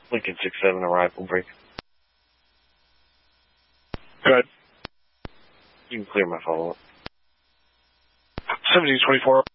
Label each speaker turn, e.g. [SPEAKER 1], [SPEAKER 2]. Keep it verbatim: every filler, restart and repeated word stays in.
[SPEAKER 1] Lincoln six seven, arrival break.
[SPEAKER 2] Good.
[SPEAKER 1] You can clear my follow-up.
[SPEAKER 2] seventeen twenty-four.